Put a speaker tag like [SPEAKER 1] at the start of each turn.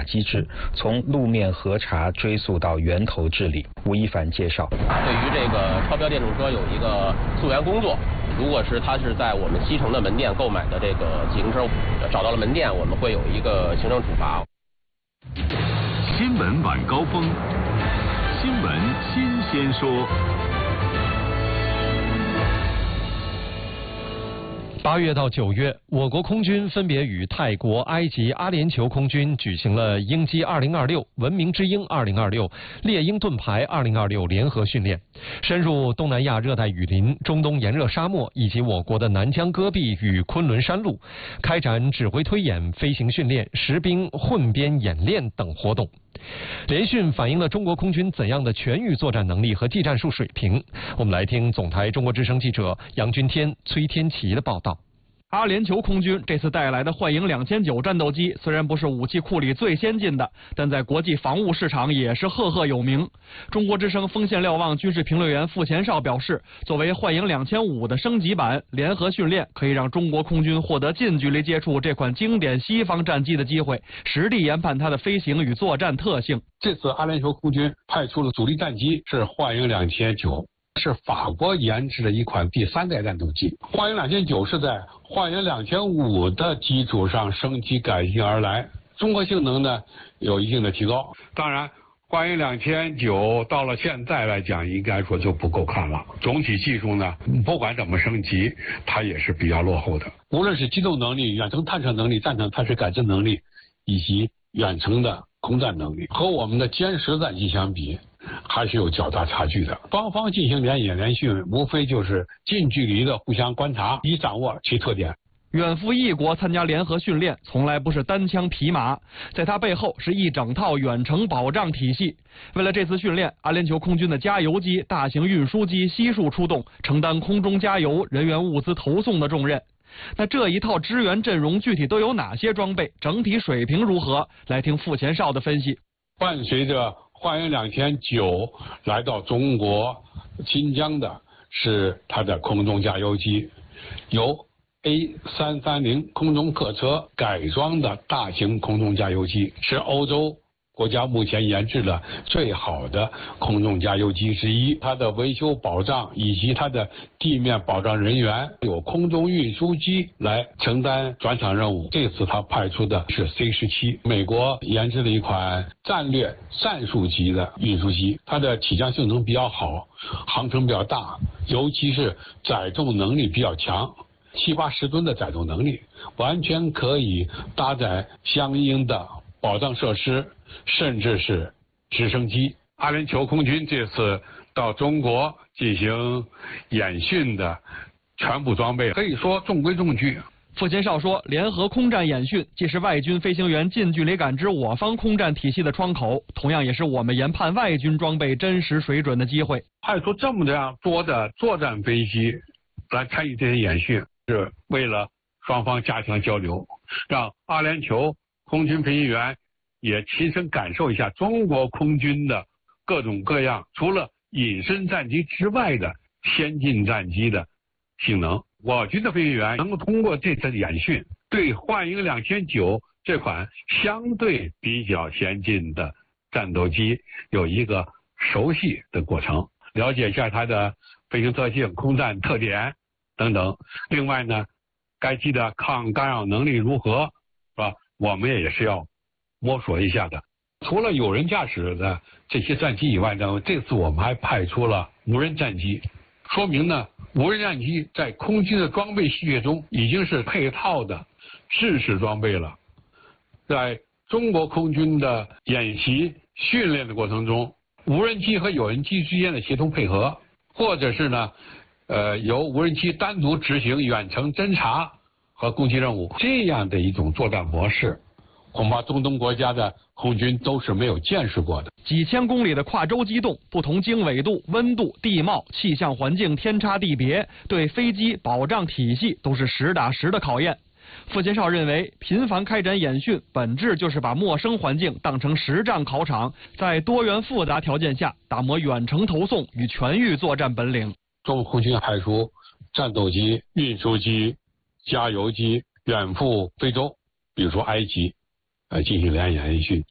[SPEAKER 1] 查机制，从路面核查追溯到源头治理。吴一凡介绍，
[SPEAKER 2] 对于这个超标电动车有一个溯源工作，如果是他是在我们西城的门店购买的这个自行车，找到了门店，我们会有一个行政处罚。
[SPEAKER 3] 新闻晚高峰，新闻新鲜说。
[SPEAKER 4] 8月到9月，我国空军分别与泰国、埃及、阿联酋空军举行了鹰击2026、文明之鹰2026、猎鹰盾牌2026联合训练，深入东南亚热带雨林、中东炎热沙漠以及我国的南疆戈壁与昆仑山路，开展指挥推演、飞行训练、实兵混编演练等活动。联训反映了中国空军怎样的全域作战能力和技战术水平？我们来听总台中国之声记者杨军天、崔天琪的报道。
[SPEAKER 5] 阿联酋空军这次带来的幻影2009战斗机虽然不是武器库里最先进的，但在国际防务市场也是赫赫有名。中国之声锋线瞭望军事评论员傅前绍表示，作为幻影2005的升级版，联合训练可以让中国空军获得近距离接触这款经典西方战机的机会，实地研判它的飞行与作战特性。
[SPEAKER 6] 这次阿联酋空军派出的主力战机是幻影2009。是法国研制的一款第3代战斗机，幻影2009是在幻影2005的基础上升级改进而来，综合性能呢有一定的提高。当然，幻影2009到了现在来讲，应该说就不够看了。总体技术呢，不管怎么升级，它也是比较落后的。无论是机动能力、远程探测能力、战场探视感知能力，以及远程的空战能力，和我们的歼10战机相比，还是有较大差距的。双方进行联演联训，无非就是近距离的互相观察，以掌握其特点。
[SPEAKER 5] 远赴异国参加联合训练，从来不是单枪匹马，在它背后是一整套远程保障体系。为了这次训练，阿联酋空军的加油机、大型运输机悉数出动，承担空中加油、人员物资投送的重任。那这一套支援阵容具体都有哪些装备？整体水平如何？来听傅前绍的分析。
[SPEAKER 6] 伴随着幻影2009来到中国新疆的是它的空中加油机，由 A330 空中客车改装的大型空中加油机，是欧洲国家目前研制的最好的空中加油机之一。它的维修保障以及它的地面保障人员有空中运输机来承担转场任务。这次它派出的是 C-17， 美国研制的一款战略战术级的运输机，它的起降性能比较好，航程比较大，尤其是载重能力比较强，70-80吨的载重能力，完全可以搭载相应的保障设施，甚至是直升机。阿联酋空军这次到中国进行演训的全部装备可以说中规中矩。
[SPEAKER 5] 傅前绍说，联合空战演训既是外军飞行员近距离感知我方空战体系的窗口，同样也是我们研判外军装备真实水准的机会。
[SPEAKER 6] 派出这么多的作战飞机来参与这些演训，是为了双方加强交流，让阿联酋空军飞行员也亲身感受一下中国空军的各种各样除了隐身战机之外的先进战机的性能。我军的飞行员能够通过这次演训，对幻影2009这款相对比较先进的战斗机有一个熟悉的过程，了解一下它的飞行特性、空战特点等等。另外呢，该机的抗干扰能力如何，是吧？我们也是要摸索一下的。除了有人驾驶的这些战机以外呢，这次我们还派出了无人战机，说明呢，无人战机在空军的装备序列中已经是配套的制式装备了。在中国空军的演习训练的过程中，无人机和有人机之间的协同配合，或者是呢，由无人机单独执行远程侦察和攻击任务，这样的一种作战模式，恐怕中东国家的空军都是没有见识过的。
[SPEAKER 5] 几千公里的跨洲机动，不同经纬度、温度、地貌、气象环境天差地别，对飞机保障体系都是实打实的考验。傅前绍认为，频繁开展演训，本质就是把陌生环境当成实战考场，在多元复杂条件下打磨远程投送与全域作战本领。
[SPEAKER 6] 中国空军派出战斗机、运输机、加油机远赴非洲，比如说埃及，进行联演演训。